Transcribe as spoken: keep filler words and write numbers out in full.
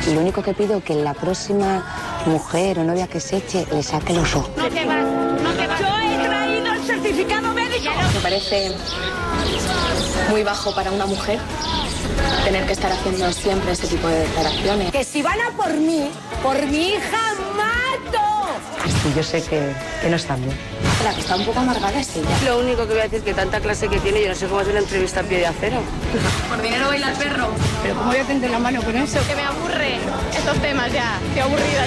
Y lo único que pido es que la próxima mujer o novia que se eche le saque los ojos. No te vas, no te vas. Yo he traído el certificado médico. Me parece muy bajo para una mujer tener que estar haciendo siempre ese tipo de declaraciones. Que si van a por mí, por mi hija mato. Y yo sé que, que no están bien. La que está un poco amargada es ella. Lo único que voy a decir es que tanta clase que tiene, yo no sé cómo hacer una entrevista a pie de acero. Por dinero baila el perro. Pero ¿cómo voy a tender la mano con eso? Que me aburre estos temas ya. Qué aburrida.